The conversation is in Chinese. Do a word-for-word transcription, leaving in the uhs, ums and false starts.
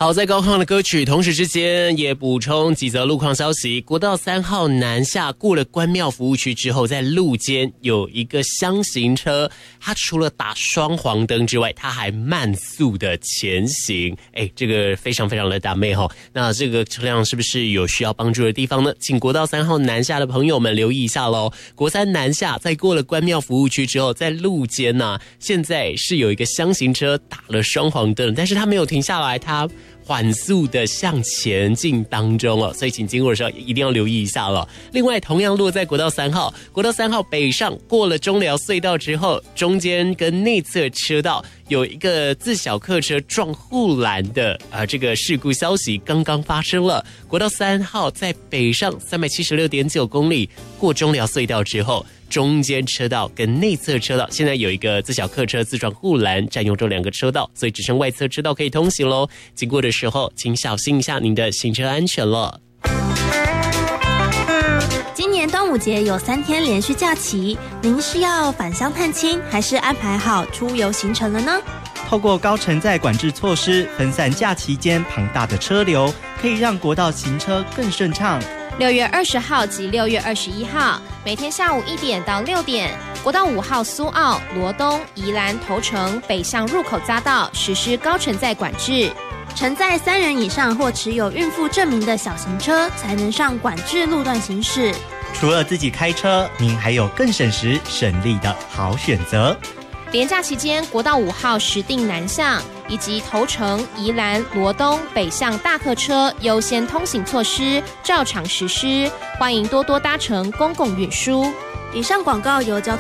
好，在高亢的歌曲同时之间，也补充几则路况消息。国道三号南下过了关庙服务区之后，在路肩有一个厢型车，它除了打双黄灯之外，它还慢速的前行。哎，这个非常非常的打妹齁。那这个车辆是不是有需要帮助的地方呢？请国道三号南下的朋友们留意一下咯。国三南下，在过了关庙服务区之后，在路肩啊，现在是有一个厢型车打了双黄灯，但是它没有停下来，它缓速的向前进当中哦，所以请经过的时候一定要留意一下了。另外，同样落在国道三号，国道三号北上过了中寮隧道之后，中间跟内侧车道有一个自小客车撞护栏的啊、呃，这个事故消息刚刚发生了。国道三号在北上三百七十六点九公里过中寮隧道之后，中间车道跟内侧车道现在有一个自小客车自撞护栏，占用这两个车道，所以只剩外侧车道可以通行咯。经过的时候请小心一下您的行车安全了。 今年端午节有三天连续假期，您是要返乡探亲，还是安排好出游行程了呢？ 透过高承载管制措施，分散假期间庞大的车流，可以让国道行车更顺畅。 六月二十号及六月二十一号，每天下午一点到六点，国道五号苏澳、罗东、宜兰头城北向入口匝道实施高承载管制， 承载三人以上或持有孕妇证明的小型车才能上管制路段行驶。 除了自己开车，您还有更省时省力的好选择。 连假期间，国道五号石碇南向以及头城、宜兰、罗东北向大客车优先通行措施照常实施，欢迎多多搭乘公共运输。 以上广告由交通